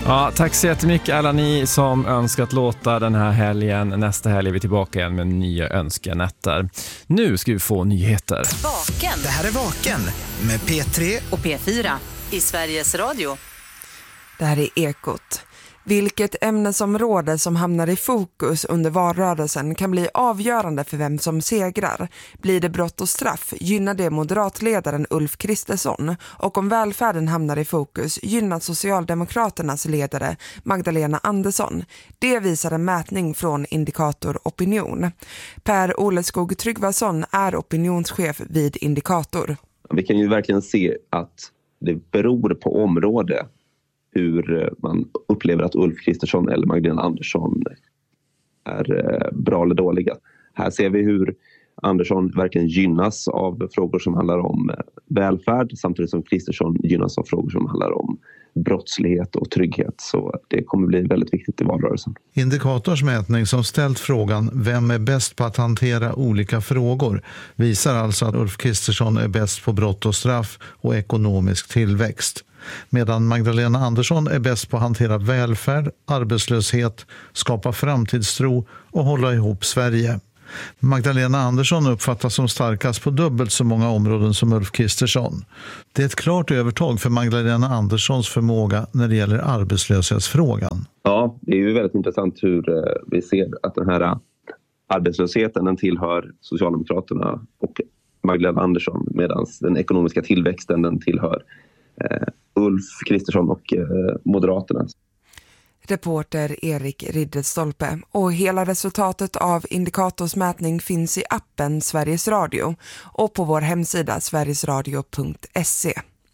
Ja, tack så jättemycket alla ni som önskat låta den här helgen. Nästa helg är vi tillbaka igen med nya önskenätter. Nu ska vi få nyheter. Vaken. Det här är Vaken med P3 och P4 i Sveriges Radio. Det här är Ekot. Vilket ämnesområde som hamnar i fokus under valrörelsen kan bli avgörande för vem som segrar. Blir det brott och straff gynnar det moderatledaren Ulf Kristersson, och om välfärden hamnar i fokus gynnar Socialdemokraternas ledare Magdalena Andersson. Det visar en mätning från Indikator Opinion. Per Oleskog Tryggvason är opinionschef vid Indikator. Vi kan ju verkligen se att det beror på område hur man upplever att Ulf Kristersson eller Magdalena Andersson är bra eller dåliga. Här ser vi hur Andersson verkligen gynnas av frågor som handlar om välfärd, samtidigt som Kristersson gynnas av frågor som handlar om brottslighet och trygghet. Så det kommer bli väldigt viktigt i valrörelsen. Indikators mätning som ställt frågan vem är bäst på att hantera olika frågor visar alltså att Ulf Kristersson är bäst på brott och straff och ekonomisk tillväxt. Medan Magdalena Andersson är bäst på att hantera välfärd, arbetslöshet, skapa framtidstro och hålla ihop Sverige. Magdalena Andersson uppfattas som starkast på dubbelt så många områden som Ulf Kristersson. Det är ett klart övertag för Magdalena Anderssons förmåga när det gäller arbetslöshetsfrågan. Ja, det är ju väldigt intressant hur vi ser att den här arbetslösheten den tillhör Socialdemokraterna och Magdalena Andersson, medan den ekonomiska tillväxten den tillhör Ulf Kristersson och Moderaterna. Reporter Erik Ridderstolpe. Och hela resultatet av Indikators mätning finns i appen Sveriges Radio och på vår hemsida sverigesradio.se.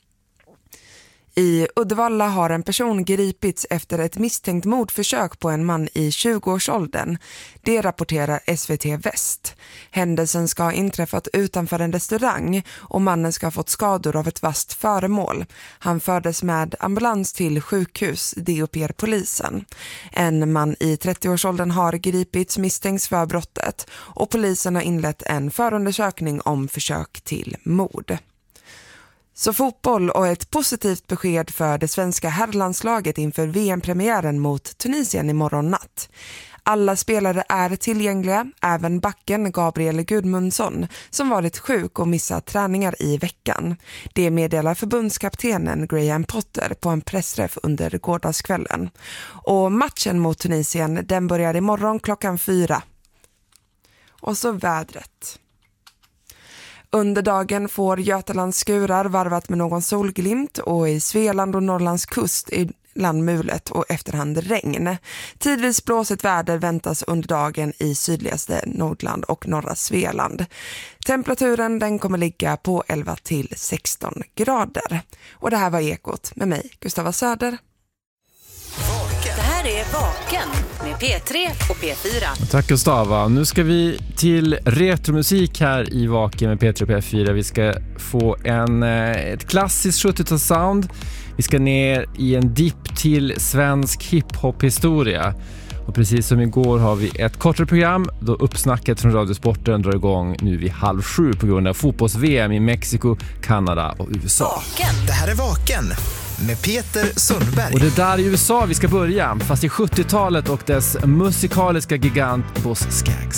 I Uddevalla har en person gripits efter ett misstänkt mordförsök på en man i 20-årsåldern. Det rapporterar SVT Väst. Händelsen ska ha inträffat utanför en restaurang och mannen ska ha fått skador av ett vasst föremål. Han fördes med ambulans till sjukhus, det uppger polisen. En man i 30-årsåldern har gripits misstänks för brottet och polisen har inlett en förundersökning om försök till mord. Så fotboll och ett positivt besked för det svenska herrlandslaget inför VM-premiären mot Tunisien imorgon natt. Alla spelare är tillgängliga, även backen Gabriel Gudmundsson som varit sjuk och missat träningar i veckan. Det meddelar förbundskaptenen Graham Potter på en pressträff under gårdagskvällen. Och matchen mot Tunisien den börjar imorgon 4:00. Och så vädret. Under dagen får Götalands skurar varvat med någon solglimt och i Svealand och Norrlands kust i landmulet och efterhand regn. Tidvis blåsigt väder väntas under dagen i sydligaste Nordland och norra Svealand. Temperaturen den kommer ligga på 11 till 16 grader. Och det här var Ekot med mig, Gustava Söder. Det här är Vaken med P3 och P4. Tack Gustava. Nu ska vi till retromusik här i Vaken med P3 och P4. Vi ska få ett klassiskt 70-talssound. Vi ska ner i en dipp till svensk hiphop-historia. Och precis som igår har vi ett kortare program då uppsnacket från Radiosporten drar igång nu vid 6:30 på grund av fotbolls-VM i Mexiko, Kanada och USA. Vaken. Det här är Vaken med Peter Sundberg. Och det där i USA vi ska börja, fast i 70-talet och dess musikaliska gigant Boss Skaggs.